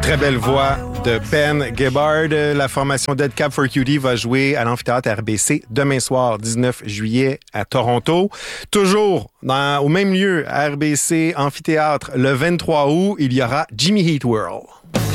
Très belle voix de Ben Gibbard. La formation Dead Cab for Cutie va jouer à l'amphithéâtre RBC demain soir, 19 juillet, à Toronto. Toujours au même lieu, RBC Amphithéâtre, le 23 août, il y aura Jimmy Eat World.